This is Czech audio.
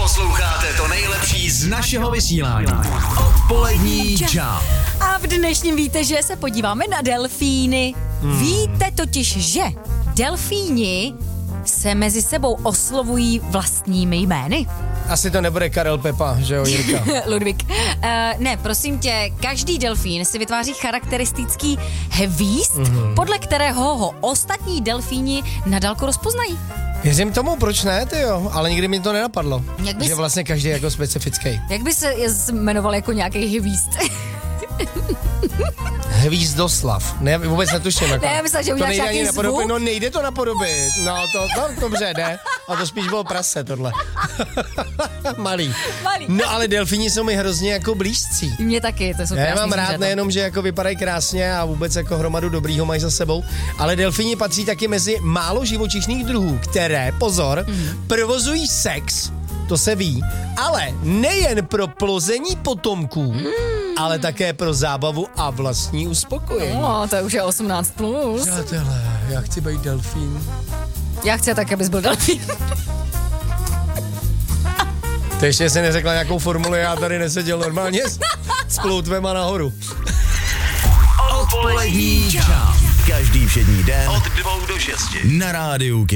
Posloucháte to nejlepší z našeho vysílání. Odpolední Jump. A v dnešním víte, že se podíváme na delfíny. Víte totiž, že delfíni se mezi sebou oslovují vlastními jmény. Asi to nebude Karel Pepa, že jo, Jirka? Ludvík. Ne, prosím tě, každý delfín si vytváří charakteristický hvízd, podle kterého ho ostatní delfíni nadálko rozpoznají. Věřím tomu, proč ne, tyjo, ale nikdy mi to nenapadlo, Jak bys- že vlastně každý je jako specifický. Jak by se jmenoval jako nějaký hvízd? Hvízdoslav. Ne, vůbec netuším. Jako. Ne, já myslela, že to uděláš nejde ani nějaký napodobit, zvuk. no nejde to napodobit. No to dobře jde. A to spíš bylo prase tohle. Malý. No ale delfíni jsou mi hrozně jako blízcí. Mně taky, to jsou Já je krásný mám rád zvířata. nejenom, že jako vypadají krásně a vůbec jako hromadu dobrýho mají za sebou, ale delfíni patří taky mezi málo živočišných druhů, které, pozor, provozují sex, to se ví, ale nejen pro plození potomků, ale také pro zábavu a vlastní uspokojení. No, to už je 18+. Plus. Přátelé, já chci být delfín. Já chci tak, abys byl delfín. Ty ještě si neřekla nějakou formuli, já tady neseděl normálně s ploutvema nahoru. Odpolední Jump. Každý všední den od 2 do 6 na rádiu